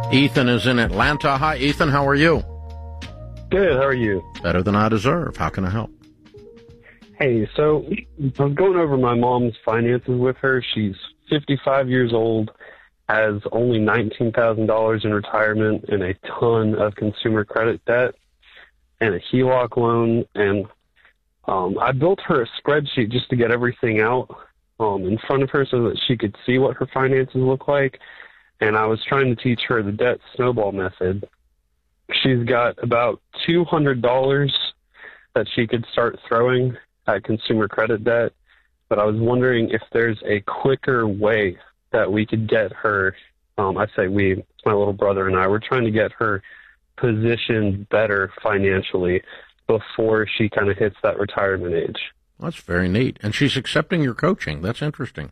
Ethan is in Atlanta. Hi, Ethan. How are you? Good. How are you? Better than I deserve. How can I help? Hey, so I was going over my mom's finances with her. She's 55 years old, has only $19,000 in retirement and a ton of consumer credit debt and a HELOC loan. And I built her a spreadsheet just to get everything out in front of her so that she could see what her finances look like. And I was trying to teach her the debt snowball method. She's got about $200 that she could start throwing at consumer credit debt, but I was wondering if there's a quicker way that we could get her, I say we, it's my little brother and I, we're trying to get her positioned better financially before she kind of hits that retirement age. That's very neat. And she's accepting your coaching. That's interesting.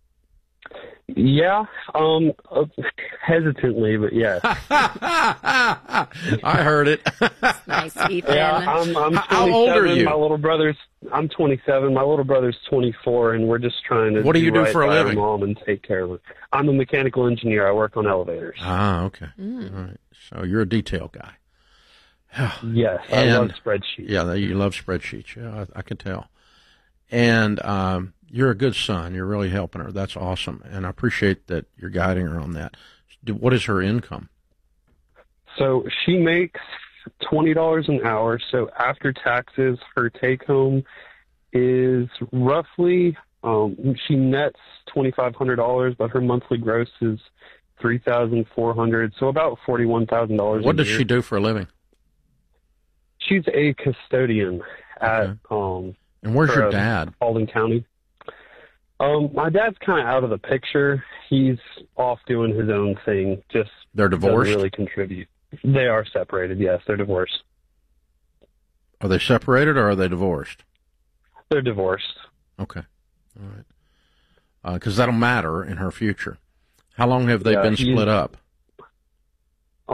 Yeah, hesitantly, but yes. I heard it. Nice, Ethan. Yeah, I'm 27. How old are you? I'm 27. My little brother's 24, and we're just trying to. What do you do right for a by our living? Mom and take care of her. I'm a mechanical engineer. I work on elevators. Ah, okay. All right. So you're a detail guy. Yes, I And- love spreadsheets. Yeah, you love spreadsheets. Yeah, I can tell. And you're a good son. You're really helping her. That's awesome. And I appreciate that you're guiding her on that. What is her income? So she makes $20 an hour. So after taxes, her take home is roughly she nets $2,500, but her monthly gross is $3,400. So about $41,000. What does she do for a living? She's a custodian at And where's for, your dad? Alden County. My dad's kind of out of the picture. He's off doing his own thing. Just They're divorced? doesn't really contribute. They are separated. Yes, they're divorced. Are they separated or are they divorced? They're divorced. Okay. All right. Because that'll matter in her future. How long have they been split up?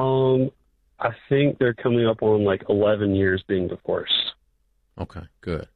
I think they're coming up on like 11 years being divorced. Okay, good.